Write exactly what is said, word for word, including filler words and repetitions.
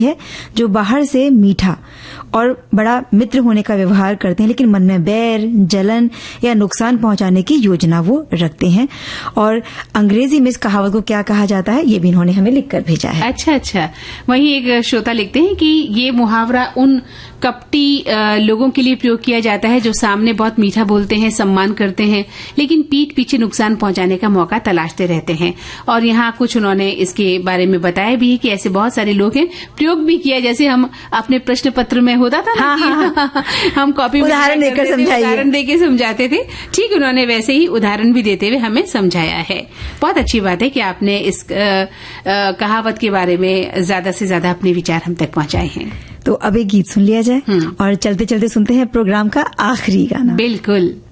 है जो बाहर से मीठा और बड़ा मित्र होने का व्यवहार करते हैं, लेकिन मन में बैर, जलन या नुकसान पहुंचाने की योजना वो रखते हैं। और अंग्रेजी में इस कहावत को क्या कहा जाता है, ये भी इन्होंने हमें लिखकर भेजा है। अच्छा अच्छा। वहीं एक श्रोता लिखते हैं कि ये मुहावरा उन कपटी लोगों के लिए प्रयोग किया जाता है जो सामने बहुत मीठा बोलते हैं, सम्मान करते हैं, लेकिन पीठ पीछे नुकसान पहुंचाने का मौका तलाशते रहते हैं। और यहाँ कुछ उन्होंने इसके बारे में बताया भी है कि ऐसे बहुत सारे लोग हैं, प्रयोग भी किया, जैसे हम अपने प्रश्न पत्र में होता था ना, हाँ, हाँ, हाँ। हम कॉपी उदाहरण देकर समझाइए, उदाहरण देकर समझाते थे, ठीक उन्होंने वैसे ही उदाहरण भी देते हुए हमें समझाया है। बहुत अच्छी बात है कि आपने इस आ, आ, कहावत के बारे में ज्यादा से ज्यादा अपने विचार हम तक पहुंचाए हैं। तो अब एक गीत सुन लिया जाए और चलते चलते सुनते हैं प्रोग्राम का आखिरी गाना। बिल्कुल।